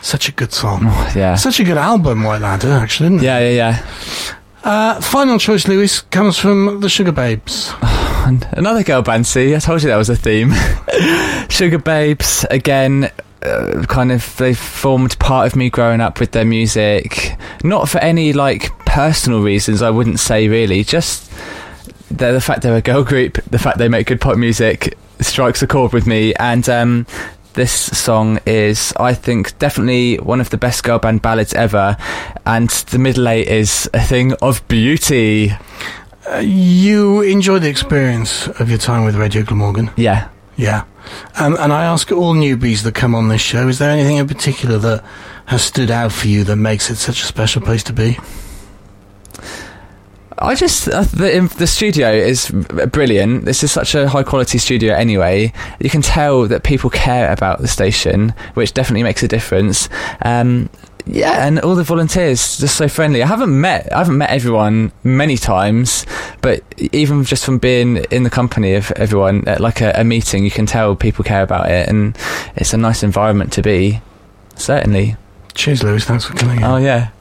Such a good song. Yeah. Such a good album, White Ladder, actually, isn't it? Yeah. Final choice, Lewis, comes from the Sugar Babes. Another girl band, see? I told you that was a theme. Sugar Babes, again, they formed part of me growing up with their music. Not for any, personal reasons, I wouldn't say, really. Just the fact they're a girl group, the fact they make good pop music strikes a chord with me. And this song is, I think, definitely one of the best girl band ballads ever, and the middle eight is a thing of beauty. You enjoyed the experience of your time with Radio Glamorgan? Yeah. And I ask all newbies that come on this show, is there anything in particular that has stood out for you that makes it such a special place to be? I just the studio is brilliant. This is such a high quality studio anyway. You can tell that people care about the station, which definitely makes a difference. And all the volunteers just so friendly. I haven't met everyone many times, but even just from being in the company of everyone at a meeting, you can tell people care about it, and it's a nice environment to be. Certainly. Cheers, Lewis. Thanks for coming in. Oh yeah.